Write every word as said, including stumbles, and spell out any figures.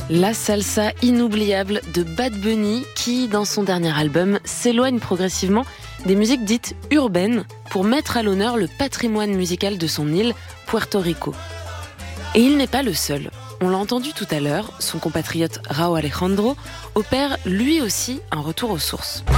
La salsa inoubliable de Bad Bunny qui, dans son dernier album, s'éloigne progressivement des musiques dites urbaines pour mettre à l'honneur le patrimoine musical de son île, Puerto Rico. Et il n'est pas le seul. On l'a entendu tout à l'heure, son compatriote Rauw Alejandro opère lui aussi un retour aux sources.